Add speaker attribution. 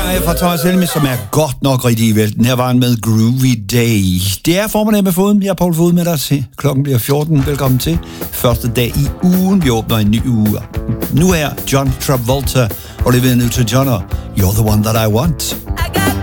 Speaker 1: her fra Thomas Helmi, som er godt nok rigtig i vælten. Her var han med Groovy Day. Det er formiddag med Foden. Jeg er Poul Fod med dig til. Klokken bliver 14. Velkommen til. Første dag i ugen. Vi åbner en ny uge. Nu er John Travolta og Olivia Newton-John. You're the one that I want.